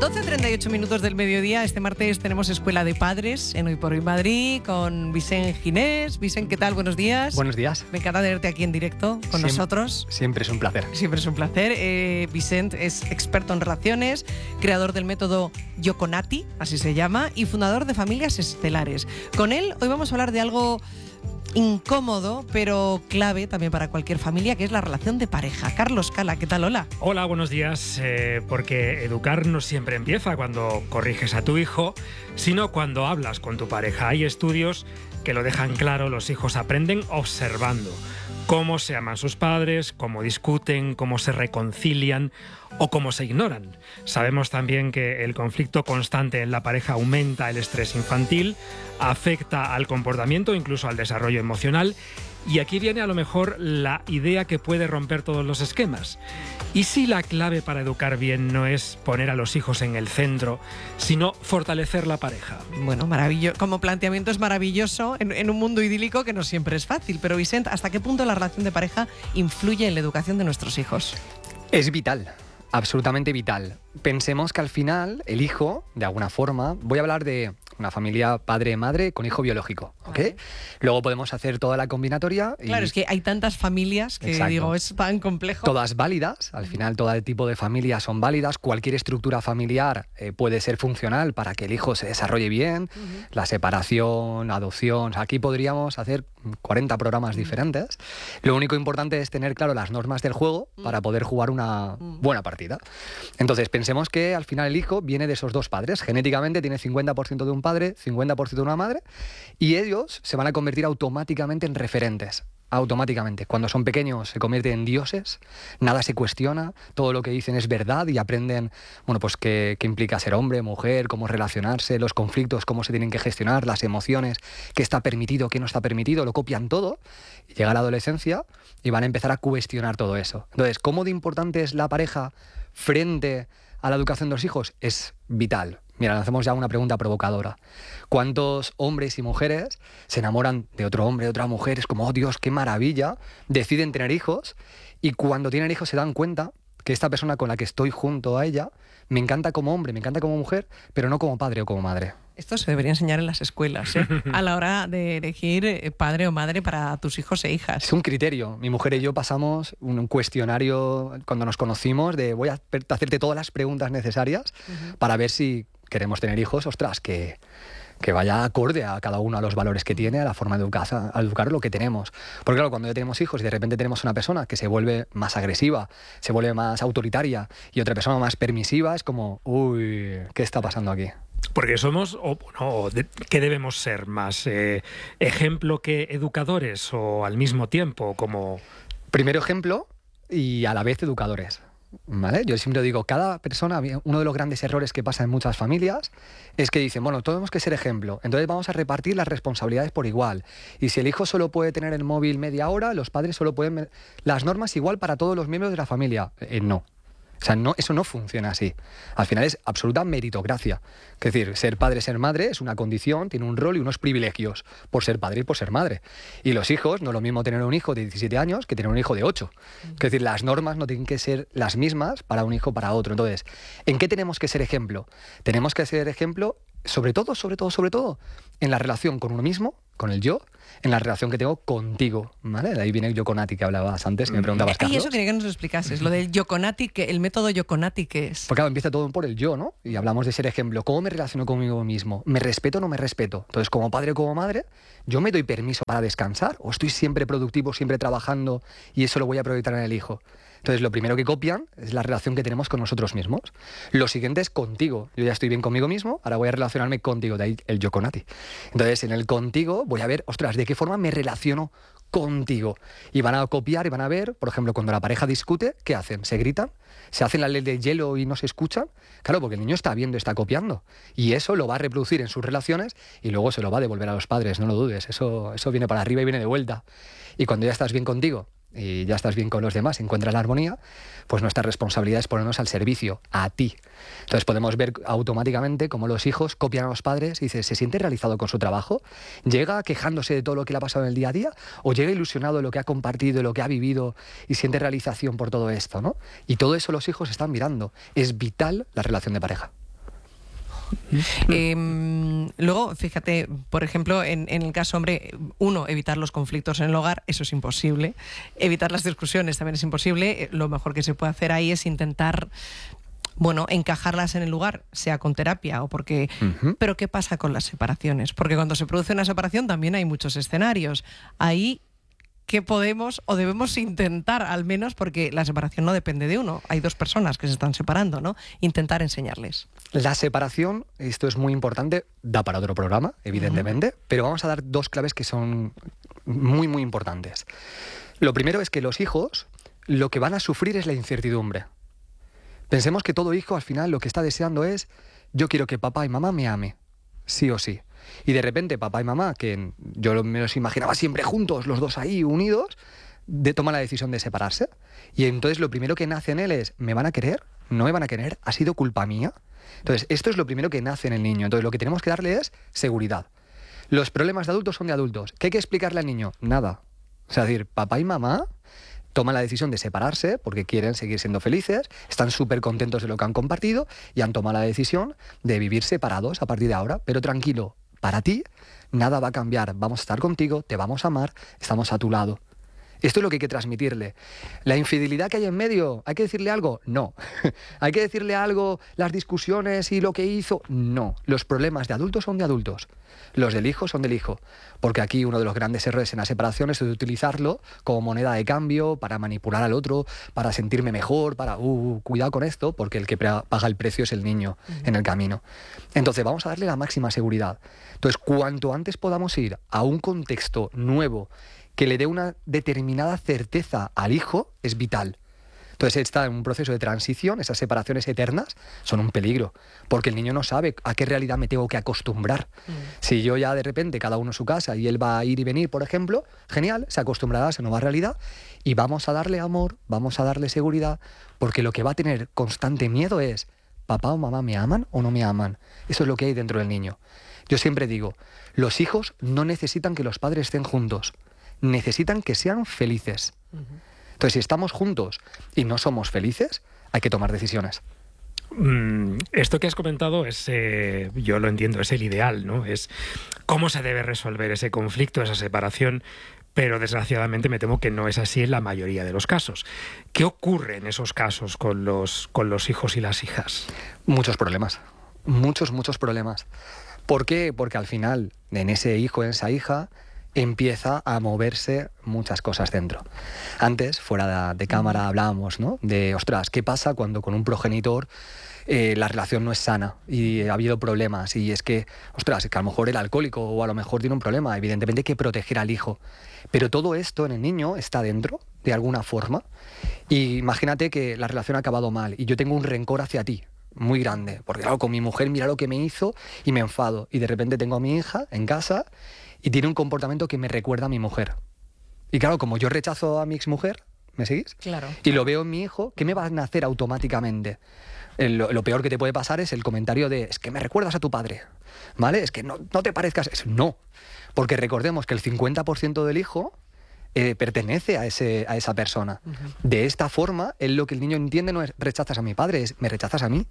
12:38 minutos del mediodía. Este martes tenemos Escuela de Padres en Hoy por Hoy Madrid con Vicent Ginés. Vicent, ¿qué tal? Buenos días. Buenos días. Me encanta tenerte aquí en directo con nosotros. Siempre es un placer. Siempre es un placer. Vicent es experto en relaciones, creador del método Yoconati, así se llama, y fundador de Familias Estelares. Con él hoy vamos a hablar de algo incómodo, pero clave también para cualquier familia, que es la relación de pareja. Carlos Cala, ¿qué tal? Hola. Hola, buenos días. Porque educar no siempre empieza cuando corriges a tu hijo, sino cuando hablas con tu pareja. Hay estudios que lo dejan claro, los hijos aprenden observando cómo se aman sus padres, cómo discuten, cómo se reconcilian o cómo se ignoran. Sabemos también que el conflicto constante en la pareja aumenta el estrés infantil, afecta al comportamiento, incluso al desarrollo emocional. Y aquí viene a lo mejor la idea que puede romper todos los esquemas. ¿Y si la clave para educar bien no es poner a los hijos en el centro, sino fortalecer la pareja? Bueno, maravilloso. Como planteamiento es maravilloso en un mundo idílico que no siempre es fácil. Pero Vicent, ¿hasta qué punto la relación de pareja influye en la educación de nuestros hijos? Es vital. Absolutamente vital. Pensemos que al final el hijo, de alguna forma, voy a hablar de una familia padre-madre con hijo biológico, ¿ok? Vale. Luego podemos hacer toda la combinatoria. Claro, es que hay tantas familias que Exacto. digo, es tan complejo. Todas válidas, al final todo el tipo de familias son válidas, cualquier estructura familiar puede ser funcional para que el hijo se desarrolle bien, la separación, adopción, aquí podríamos hacer 40 programas diferentes. Lo único importante es tener claro las normas del juego para poder jugar una buena partida. Entonces pensemos que al final el hijo viene de esos dos padres, genéticamente tiene 50% de un padre, 50% de una madre, y ellos se van a convertir automáticamente en referentes. Automáticamente. Cuando son pequeños se convierten en dioses, nada se cuestiona, todo lo que dicen es verdad y aprenden, bueno, pues qué implica ser hombre, mujer, cómo relacionarse, los conflictos, cómo se tienen que gestionar, las emociones, qué está permitido, qué no está permitido, lo copian todo, y llega la adolescencia y van a empezar a cuestionar todo eso. Entonces, ¿cómo de importante es la pareja frente a la educación de los hijos? Es vital. Mira, le hacemos ya una pregunta provocadora. ¿Cuántos hombres y mujeres se enamoran de otro hombre, de otra mujer? Es como, oh Dios, qué maravilla. Deciden tener hijos y cuando tienen hijos se dan cuenta que esta persona con la que estoy junto a ella me encanta como hombre, me encanta como mujer, pero no como padre o como madre. Esto se debería enseñar en las escuelas, a la hora de elegir padre o madre para tus hijos e hijas. Es un criterio. Mi mujer y yo pasamos un cuestionario cuando nos conocimos de voy a hacerte todas las preguntas necesarias para ver si queremos tener hijos, ostras, que vaya acorde a cada uno a los valores que tiene, a la forma de educar lo que tenemos. Porque claro, cuando ya tenemos hijos y de repente tenemos una persona que se vuelve más agresiva, se vuelve más autoritaria y otra persona más permisiva, es como, uy, ¿qué está pasando aquí? Porque somos, ¿qué debemos ser más? ¿Ejemplo que educadores o al mismo tiempo? Como... Primero ejemplo y a la vez educadores. ¿Vale? Yo siempre digo, cada persona, uno de los grandes errores que pasa en muchas familias es que dicen, bueno, tenemos que ser ejemplo, entonces vamos a repartir las responsabilidades por igual. Y si el hijo solo puede tener el móvil media hora, los padres solo pueden... Las normas igual para todos los miembros de la familia. No. O sea, no, eso no funciona así. Al final es absoluta meritocracia. Es decir, ser padre, ser madre es una condición, tiene un rol y unos privilegios por ser padre y por ser madre. Y los hijos, no es lo mismo tener un hijo de 17 años que tener un hijo de 8. Es decir, las normas no tienen que ser las mismas para un hijo o para otro. Entonces, ¿en qué tenemos que ser ejemplo? Tenemos que ser ejemplo, sobre todo, en la relación con uno mismo, con el yo, en la relación que tengo contigo, ¿vale? De ahí viene el Yoconati que hablabas antes, que me preguntabas, Carlos. Y eso quería que nos lo explicases, lo del Yoconati, el método Yoconati, ¿qué es? Porque claro, empieza todo por el yo, ¿no? Y hablamos de ser ejemplo. ¿Cómo me relaciono conmigo mismo? ¿Me respeto o no me respeto? Entonces, como padre o como madre, ¿yo me doy permiso para descansar? ¿O estoy siempre productivo, siempre trabajando y eso lo voy a proyectar en el hijo? Entonces, lo primero que copian es la relación que tenemos con nosotros mismos. Lo siguiente es contigo. Yo ya estoy bien conmigo mismo, ahora voy a relacionarme contigo, de ahí el Yoconati. Entonces, en el contigo voy a ver, ostras, ¿de qué forma me relaciono contigo? Y van a copiar y van a ver, por ejemplo, cuando la pareja discute, ¿qué hacen? ¿Se gritan? ¿Se hacen la ley de hielo y no se escuchan? Claro, porque el niño está viendo, está copiando. Y eso lo va a reproducir en sus relaciones y luego se lo va a devolver a los padres, no lo dudes. Eso viene para arriba y viene de vuelta. Y cuando ya estás bien contigo y ya estás bien con los demás, encuentras la armonía, pues nuestra responsabilidad es ponernos al servicio, a ti. Entonces podemos ver automáticamente cómo los hijos copian a los padres y dicen, ¿se siente realizado con su trabajo? ¿Llega quejándose de todo lo que le ha pasado en el día a día? ¿O llega ilusionado de lo que ha compartido, de lo que ha vivido y siente realización por todo esto, ¿no? Y todo eso los hijos están mirando. Es vital la relación de pareja. Luego, fíjate, por ejemplo, en el caso, hombre, evitar los conflictos en el hogar, eso es imposible. Evitar las discusiones también es imposible. Lo mejor que se puede hacer ahí es intentar, encajarlas en el lugar, sea con terapia o porque... Pero ¿qué pasa con las separaciones? Porque cuando se produce una separación también hay muchos escenarios. Ahí, ¿qué podemos o debemos intentar, al menos, porque la separación no depende de uno? Hay dos personas que se están separando, ¿no? Intentar enseñarles. La separación, esto es muy importante, da para otro programa, evidentemente, pero vamos a dar dos claves que son muy, muy importantes. Lo primero es que los hijos lo que van a sufrir es la incertidumbre. Pensemos que todo hijo al final lo que está deseando es: yo quiero que papá y mamá me ame, sí o sí. Y de repente papá y mamá, que yo me los imaginaba siempre juntos, los dos ahí unidos, toman la decisión de separarse. Y entonces lo primero que nace en él es: ¿me van a querer? ¿No me van a querer? ¿Ha sido culpa mía? Entonces esto es lo primero que nace en el niño. Entonces lo que tenemos que darle es seguridad. Los problemas de adultos son de adultos. ¿Qué hay que explicarle al niño? Nada. O sea, decir, papá y mamá toman la decisión de separarse porque quieren seguir siendo felices, están súper contentos de lo que han compartido y han tomado la decisión de vivir separados a partir de ahora. Pero tranquilo, para ti nada va a cambiar, vamos a estar contigo, te vamos a amar, estamos a tu lado. Esto es lo que hay que transmitirle. ¿La infidelidad que hay en medio, hay que decirle algo? No. ¿Hay que decirle algo, las discusiones y lo que hizo? No. Los problemas de adultos son de adultos. Los del hijo son del hijo. Porque aquí uno de los grandes errores en la separación es de utilizarlo como moneda de cambio para manipular al otro, para sentirme mejor, para... cuidado con esto, porque el que paga el precio es el niño en el camino. Entonces vamos a darle la máxima seguridad. Entonces, cuanto antes podamos ir a un contexto nuevo que le dé una determinada certeza al hijo, es vital. Entonces está en un proceso de transición, esas separaciones eternas son un peligro, porque el niño no sabe a qué realidad me tengo que acostumbrar. Si yo ya de repente, cada uno en su casa, y él va a ir y venir, por ejemplo, genial, se acostumbrará a esa nueva realidad y vamos a darle amor, vamos a darle seguridad, porque lo que va a tener constante miedo es: ¿papá o mamá me aman o no me aman? Eso es lo que hay dentro del niño. Yo siempre digo, los hijos no necesitan que los padres estén juntos, necesitan que sean felices. Entonces, si estamos juntos y no somos felices, hay que tomar decisiones. Esto que has comentado es, yo lo entiendo, es el ideal, ¿no? Es cómo se debe resolver ese conflicto, esa separación, pero desgraciadamente me temo que no es así en la mayoría de los casos. ¿Qué ocurre en esos casos con los hijos y las hijas? Muchos problemas, muchos problemas. ¿Por qué? Porque al final, en ese hijo, en esa hija, empieza a moverse muchas cosas dentro. Antes, fuera de cámara, hablábamos, ¿no?, de, ostras, ¿qué pasa cuando con un progenitor la relación no es sana y ha habido problemas? Y es que, ostras, que a lo mejor el alcohólico o a lo mejor tiene un problema. Evidentemente hay que proteger al hijo. Pero todo esto en el niño está dentro, de alguna forma. Y imagínate que la relación ha acabado mal y yo tengo un rencor hacia ti muy grande. Porque claro, con mi mujer mira lo que me hizo y me enfado. Y de repente tengo a mi hija en casa y tiene un comportamiento que me recuerda a mi mujer. Y claro, como yo rechazo a mi exmujer, ¿me seguís? Claro. Y lo veo en mi hijo, ¿qué me va a nacer automáticamente? Lo peor que te puede pasar es el comentario de: es que me recuerdas a tu padre, ¿vale? Es que no te parezcas... No, porque recordemos que el 50% del hijo pertenece a esa persona. De esta forma, lo que el niño entiende no es rechazas a mi padre, es me rechazas a mí.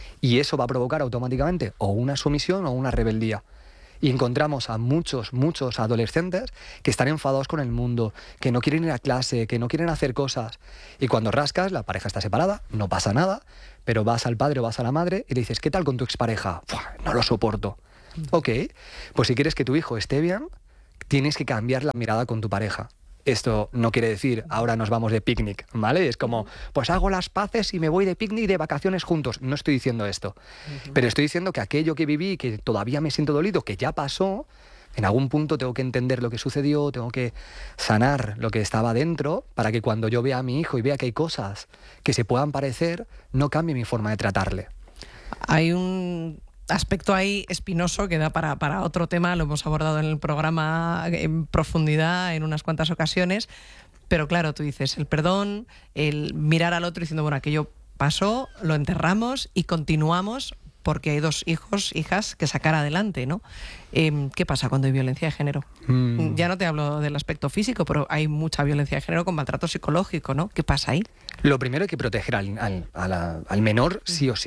Y eso va a provocar automáticamente o una sumisión o una rebeldía. Y encontramos a muchos adolescentes que están enfadados con el mundo, que no quieren ir a clase, que no quieren hacer cosas. Y cuando rascas, la pareja está separada, no pasa nada, pero vas al padre o vas a la madre y le dices: ¿qué tal con tu expareja? No lo soporto. Ok, pues si quieres que tu hijo esté bien, tienes que cambiar la mirada con tu pareja. Esto no quiere decir ahora nos vamos de picnic, ¿vale? Es como, pues hago las paces y me voy de picnic, de vacaciones juntos. No estoy diciendo esto. Pero estoy diciendo que aquello que viví, que todavía me siento dolido, que ya pasó, en algún punto tengo que entender lo que sucedió, tengo que sanar lo que estaba dentro para que cuando yo vea a mi hijo y vea que hay cosas que se puedan parecer, no cambie mi forma de tratarle. Hay un aspecto ahí espinoso que da para otro tema, lo hemos abordado en el programa en profundidad en unas cuantas ocasiones, pero claro, tú dices el perdón, el mirar al otro diciendo, bueno, aquello pasó, lo enterramos y continuamos porque hay dos hijos, hijas que sacar adelante, ¿no? ¿Qué pasa cuando hay violencia de género? Ya no te hablo del aspecto físico, pero hay mucha violencia de género con maltrato psicológico, ¿no? ¿Qué pasa ahí? Lo primero hay que proteger al menor sí o sí.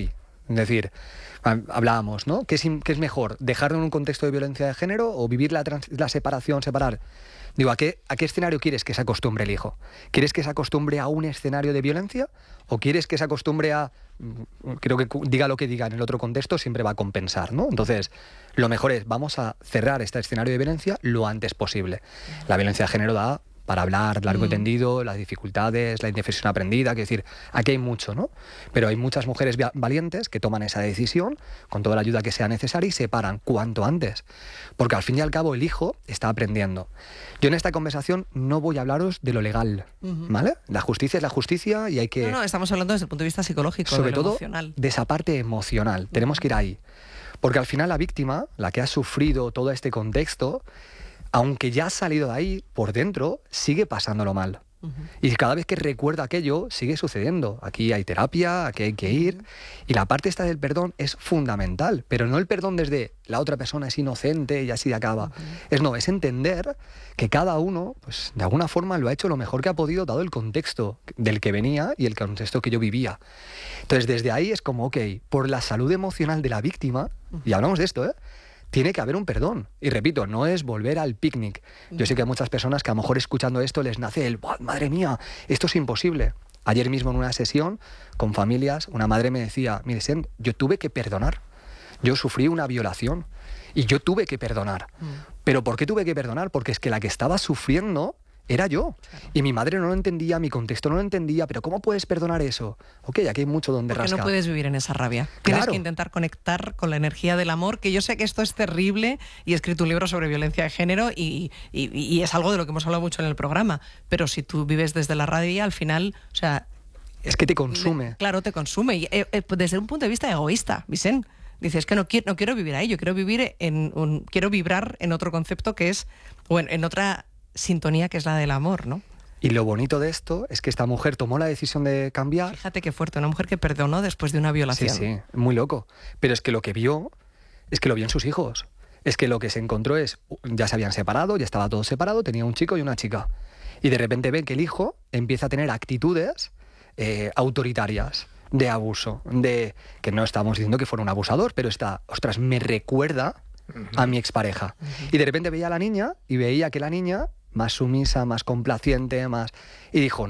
Es decir, hablábamos, ¿no? ¿Qué es mejor? ¿Dejarlo en un contexto de violencia de género o vivir la separación, separar? Digo, ¿a qué escenario quieres que se acostumbre el hijo? ¿Quieres que se acostumbre a un escenario de violencia? ¿O quieres que se acostumbre a... Creo que diga lo que diga en el otro contexto, siempre va a compensar, ¿no? Entonces, lo mejor es, vamos a cerrar este escenario de violencia lo antes posible. La violencia de género da para hablar largo y tendido, las dificultades, la indefensión aprendida, que decir, aquí hay mucho, ¿no? Pero hay muchas mujeres valientes que toman esa decisión con toda la ayuda que sea necesaria y se paran cuanto antes, porque al fin y al cabo el hijo está aprendiendo. Yo en esta conversación no voy a hablaros de lo legal, ¿vale? La justicia es la justicia y hay que... No, estamos hablando desde el punto de vista psicológico, sobre de lo todo emocional. De esa parte emocional, tenemos que ir ahí, porque al final la víctima, la que ha sufrido todo este contexto, aunque ya ha salido de ahí, por dentro sigue pasándolo mal. Y cada vez que recuerda aquello, sigue sucediendo. Aquí hay terapia, aquí hay que ir. Y la parte esta del perdón es fundamental, pero no el perdón desde la otra persona es inocente y así acaba. Es entender que cada uno, pues de alguna forma lo ha hecho lo mejor que ha podido, dado el contexto del que venía y el contexto que yo vivía. Entonces desde ahí es como, ok, por la salud emocional de la víctima, y hablamos de esto, tiene que haber un perdón. Y repito, no es volver al picnic. Yo sé que hay muchas personas que a lo mejor escuchando esto les nace el madre mía, esto es imposible. Ayer mismo en una sesión con familias, una madre me decía, mire, Sen, yo tuve que perdonar. Yo sufrí una violación y yo tuve que perdonar. ¿Pero por qué tuve que perdonar? Porque es que la que estaba sufriendo era yo. Claro. Y mi madre no lo entendía, mi contexto no lo entendía, pero ¿cómo puedes perdonar eso? Ok, aquí hay mucho donde rascar. Porque no puedes vivir en esa rabia. Claro. Tienes que intentar conectar con la energía del amor, que yo sé que esto es terrible y he escrito un libro sobre violencia de género y es algo de lo que hemos hablado mucho en el programa, pero si tú vives desde la rabia, al final, o sea... Es que te consume. Claro, te consume. Y, desde un punto de vista egoísta, Vicent. Dices que no quiero vivir ahí, yo quiero vivir quiero vibrar en otro concepto que es, o en otra sintonía que es la del amor, ¿no? Y lo bonito de esto es que esta mujer tomó la decisión de cambiar. Fíjate qué fuerte, una mujer que perdonó después de una violación. Sí, muy loco. Pero es que lo que vio, es que lo vio en sus hijos. Es que lo que se encontró es, ya se habían separado, ya estaba todo separado, tenía un chico y una chica. Y de repente ven que el hijo empieza a tener actitudes autoritarias, de abuso, de que no estamos diciendo que fuera un abusador, pero me recuerda a mi expareja. Y de repente veía a la niña y veía que la niña, más sumisa, más complaciente, y dijo,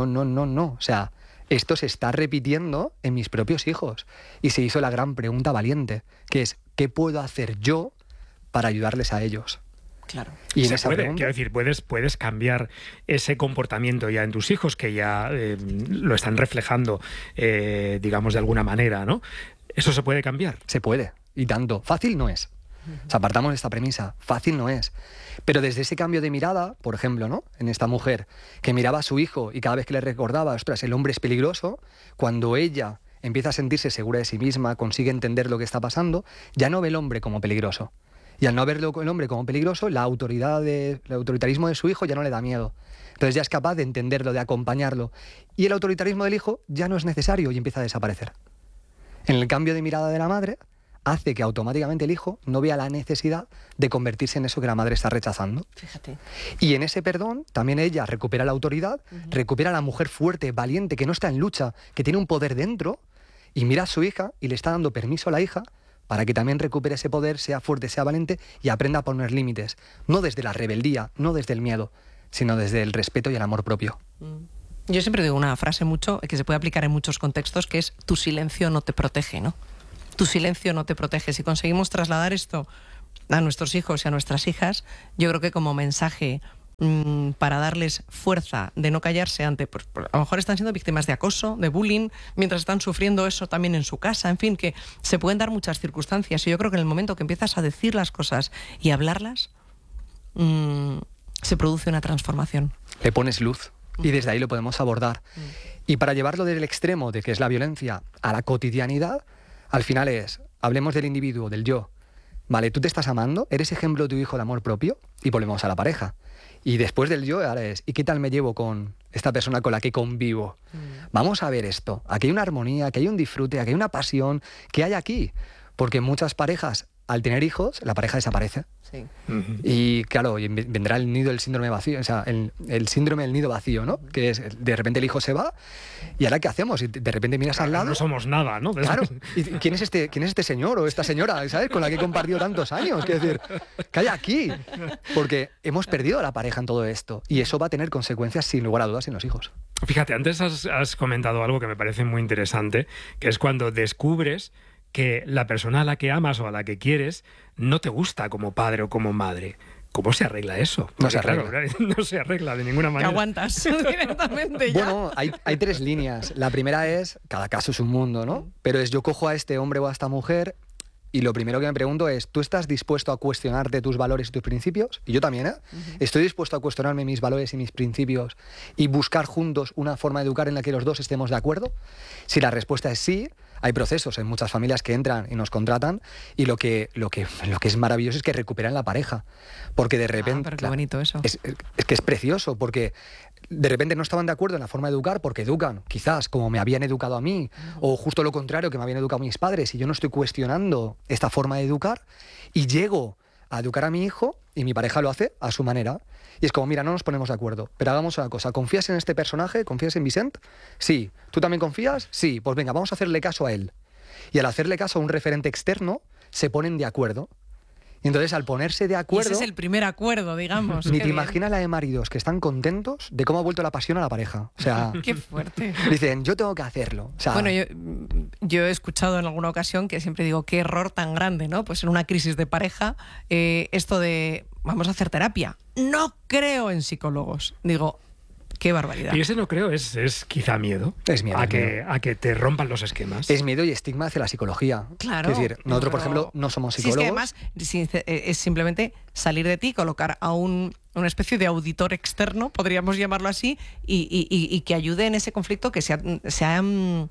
no. O sea, esto se está repitiendo en mis propios hijos. Y se hizo la gran pregunta valiente, que es, ¿qué puedo hacer yo para ayudarles a ellos? Claro. Y en esa pregunta, quiero decir, puedes cambiar ese comportamiento ya en tus hijos, que ya lo están reflejando, digamos, de alguna manera, ¿no? ¿Eso se puede cambiar? Se puede, y tanto. Fácil no es. O sea, apartamos de esta premisa, fácil no es. Pero desde ese cambio de mirada, por ejemplo, ¿no? En esta mujer que miraba a su hijo y cada vez que le recordaba, ostras, el hombre es peligroso, cuando ella empieza a sentirse segura de sí misma, consigue entender lo que está pasando, ya no ve el hombre como peligroso. Y al no ver el hombre como peligroso, el autoritarismo de su hijo ya no le da miedo. Entonces ya es capaz de entenderlo, de acompañarlo. Y el autoritarismo del hijo ya no es necesario y empieza a desaparecer. En el cambio de mirada de la madre, hace que automáticamente el hijo no vea la necesidad de convertirse en eso que la madre está rechazando. Fíjate. Y en ese perdón también ella recupera la autoridad, recupera a la mujer fuerte, valiente, que no está en lucha, que tiene un poder dentro, y mira a su hija y le está dando permiso a la hija para que también recupere ese poder, sea fuerte, sea valiente y aprenda a poner límites. No desde la rebeldía, no desde el miedo, sino desde el respeto y el amor propio. Yo siempre digo una frase mucho que se puede aplicar en muchos contextos, que es tu silencio no te protege, ¿no? Tu silencio no te protege. Si conseguimos trasladar esto a nuestros hijos y a nuestras hijas, yo creo que como mensaje para darles fuerza de no callarse ante, pues, a lo mejor están siendo víctimas de acoso, de bullying, mientras están sufriendo eso también en su casa, en fin, que se pueden dar muchas circunstancias. Y yo creo que en el momento que empiezas a decir las cosas y hablarlas, se produce una transformación. Le pones luz y desde ahí lo podemos abordar. Y para llevarlo del extremo de que es la violencia a la cotidianidad, al final hablemos del individuo, del yo. Vale, tú te estás amando, eres ejemplo de tu hijo de amor propio, y volvemos a la pareja. Y después del yo, ahora ¿y qué tal me llevo con esta persona con la que convivo? Vamos a ver esto. Aquí hay una armonía, aquí hay un disfrute, aquí hay una pasión, ¿qué hay aquí? Porque muchas parejas al tener hijos, la pareja desaparece. Sí. Y claro, vendrá el nido del síndrome vacío, o sea, el síndrome del nido vacío, ¿no? Que es, de repente el hijo se va, ¿y ahora qué hacemos? Y de repente miras al lado. No somos nada, ¿no? Claro. ¿Y quién es este señor o esta señora, ¿sabes? Con la que he compartido tantos años. Quiero decir, que hay aquí. Porque hemos perdido a la pareja en todo esto. Y eso va a tener consecuencias, sin lugar a dudas, en los hijos. Fíjate, antes has comentado algo que me parece muy interesante, que es cuando descubres que la persona a la que amas o a la que quieres no te gusta como padre o como madre. ¿Cómo se arregla eso? Porque, No se arregla. Claro, no se arregla de ninguna Te manera. aguantas directamente ya. Bueno, hay tres líneas. La primera es, cada caso es un mundo, ¿no? Pero es yo cojo a este hombre o a esta mujer y lo primero que me pregunto es, ¿tú estás dispuesto a cuestionarte tus valores y tus principios? Y yo también, ¿eh? ¿Estoy dispuesto a cuestionarme mis valores y mis principios y buscar juntos una forma de educar en la que los dos estemos de acuerdo? Si la respuesta es sí, hay procesos en muchas familias que entran y nos contratan y lo que es maravilloso es que recuperan la pareja. Porque de repente... pero qué bonito eso. Es que es precioso, porque de repente no estaban de acuerdo en la forma de educar porque educan, quizás, como me habían educado a mí, o justo lo contrario, que me habían educado mis padres, y yo no estoy cuestionando esta forma de educar, y llego a educar a mi hijo y mi pareja lo hace a su manera. Y es como, mira, no nos ponemos de acuerdo, pero hagamos una cosa, ¿confías en este personaje? ¿Confías en Vicent? Sí. ¿Tú también confías? Sí. Pues venga, vamos a hacerle caso a él. Y al hacerle caso a un referente externo, se ponen de acuerdo. Y entonces, al ponerse de acuerdo... Y ese es el primer acuerdo, digamos. Ni Qué te bien. imaginas la de maridos que están contentos de cómo ha vuelto la pasión a la pareja. O sea, Qué fuerte. dicen, yo tengo que hacerlo. O sea, Bueno, yo he escuchado en alguna ocasión que siempre digo, qué error tan grande, ¿no? Pues en una crisis de pareja, esto de, vamos a hacer terapia. No creo en psicólogos. Digo, qué barbaridad. Y ese no creo, es quizá miedo. Es miedo, A es que te rompan los esquemas. es miedo y estigma hacia la psicología. Claro. Es decir, nosotros, por pero- ejemplo, no somos Sí, es que psicólogos. además es simplemente salir de ti, colocar a una especie de auditor externo, podríamos llamarlo así, y que ayude en ese conflicto que se ha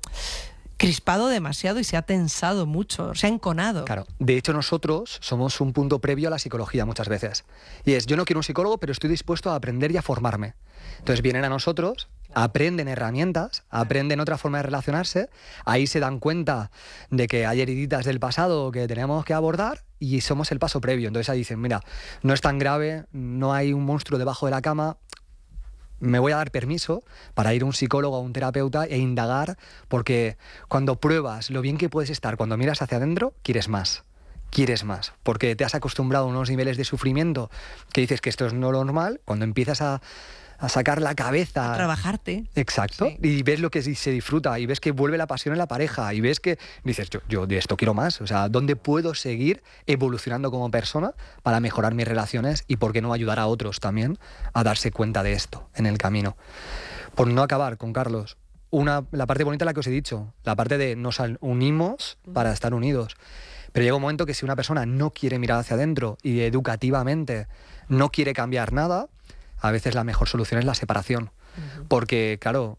crispado demasiado y se ha tensado mucho, se ha enconado. Claro. De hecho, nosotros somos un punto previo a la psicología muchas veces. Y es, yo no quiero un psicólogo, pero estoy dispuesto a aprender y a formarme. Entonces vienen a nosotros, aprenden herramientas, aprenden otra forma de relacionarse, ahí se dan cuenta de que hay heriditas del pasado que tenemos que abordar y somos el paso previo. Entonces ahí dicen, mira, no es tan grave, no hay un monstruo debajo de la cama, me voy a dar permiso para ir a un psicólogo o a un terapeuta e indagar, porque cuando pruebas lo bien que puedes estar, cuando miras hacia adentro, quieres más, porque te has acostumbrado a unos niveles de sufrimiento que dices que esto es no lo normal, cuando empiezas a sacar la cabeza... A trabajarte. Exacto, Sí. y ves lo que se disfruta, y ves que vuelve la pasión en la pareja, y ves que dices, yo de esto quiero más, o sea, ¿dónde puedo seguir evolucionando como persona para mejorar mis relaciones y por qué no ayudar a otros también a darse cuenta de esto en el camino? Por no acabar con Carlos, la parte bonita es la que os he dicho, la parte de nos unimos para estar unidos. Pero llega un momento que si una persona no quiere mirar hacia adentro y educativamente no quiere cambiar nada, a veces la mejor solución es la separación. Porque, claro,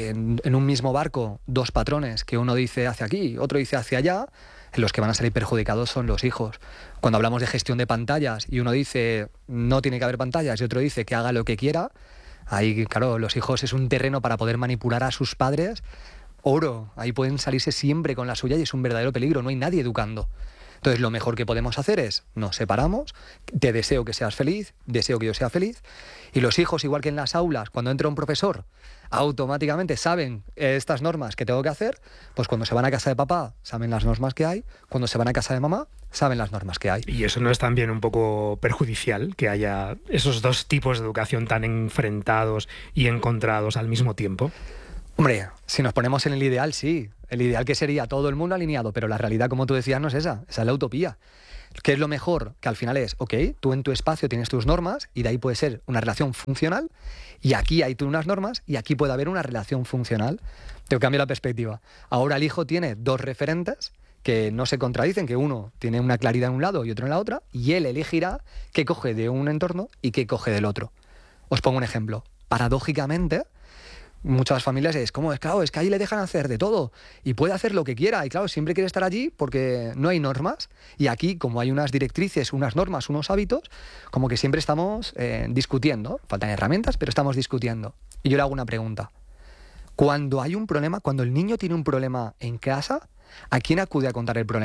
en un mismo barco, dos patrones, que uno dice hacia aquí, otro dice hacia allá, los que van a salir perjudicados son los hijos. Cuando hablamos de gestión de pantallas y uno dice no tiene que haber pantallas y otro dice que haga lo que quiera, ahí, claro, los hijos es un terreno para poder manipular a sus padres. Oro, ahí pueden salirse siempre con la suya y es un verdadero peligro, no hay nadie educando. Entonces lo mejor que podemos hacer es, nos separamos, te deseo que seas feliz, deseo que yo sea feliz, y los hijos, igual que en las aulas, cuando entra un profesor, automáticamente saben estas normas que tengo que hacer, pues cuando se van a casa de papá saben las normas que hay, cuando se van a casa de mamá saben las normas que hay. ¿Y eso no es también un poco perjudicial que haya esos dos tipos de educación tan enfrentados y encontrados al mismo tiempo? Hombre, si nos ponemos en el ideal, sí. El ideal que sería todo el mundo alineado, pero la realidad, como tú decías, no es esa es la utopía. ¿Qué es lo mejor? Que al final es, ok, tú en tu espacio tienes tus normas y de ahí puede ser una relación funcional y aquí hay tú unas normas y aquí puede haber una relación funcional. Te cambio la perspectiva. Ahora el hijo tiene dos referentes que no se contradicen, que uno tiene una claridad en un lado y otro en la otra, y él elegirá qué coge de un entorno y qué coge del otro. Os pongo un ejemplo. Paradójicamente, muchas familias es como, claro, es que ahí le dejan hacer de todo y puede hacer lo que quiera y claro, siempre quiere estar allí porque no hay normas y aquí como hay unas directrices, unas normas, unos hábitos, como que siempre estamos discutiendo, faltan herramientas, pero estamos discutiendo. Y yo le hago una pregunta. Cuando hay un problema, cuando el niño tiene un problema en casa, ¿a quién acude a contar el problema?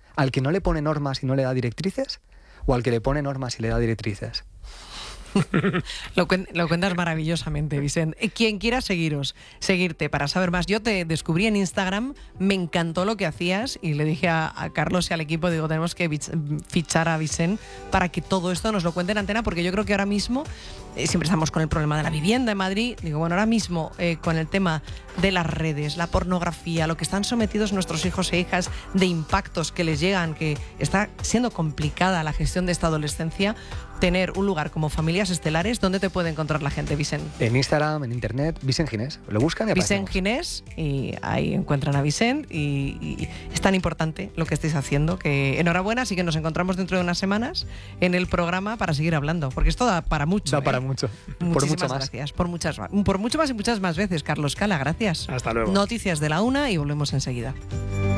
¿Al que no le pone normas y no le da directrices? ¿O al que le pone normas y le da directrices? Lo cuentas maravillosamente, Vicente. Quien quiera seguirte para saber más. Yo te descubrí en Instagram, me encantó lo que hacías y le dije a Carlos y al equipo, digo, tenemos que fichar a Vicente para que todo esto nos lo cuente en antena, porque yo creo que ahora mismo siempre estamos con el problema de la vivienda en Madrid. Digo, bueno, ahora mismo con el tema de las redes, la pornografía, lo que están sometidos nuestros hijos e hijas, de impactos que les llegan, que está siendo complicada la gestión de esta adolescencia, tener un lugar como Familias Estelares. ¿Dónde te puede encontrar la gente, Vicente? En Instagram, en internet, Vicente Ginés. Lo buscan y aparecemos. Vicente Ginés, y ahí encuentran a Vicente, y es tan importante lo que estáis haciendo, que enhorabuena. Así que nos encontramos dentro de unas semanas en el programa para seguir hablando, porque esto da para mucho. Da para mucho. Muchísimas por mucho más. Gracias. Por mucho más y muchas más veces, Carlos Cala. Gracias. Hasta luego. Noticias de la 1 y volvemos enseguida.